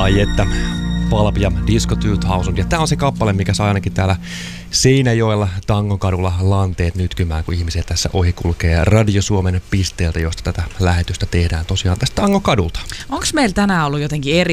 Ai että, Pulp ja Disco 2000. Ja tää on se kappale, mikä saa ainakin täällä Seinäjoella Tangokadulla lanteet nytkymään, kun ihmisiä tässä ohi kulkee Radio Suomen pisteeltä, josta tätä lähetystä tehdään tosiaan tästä Tangokadulta. Onko meillä tänään ollut jotenkin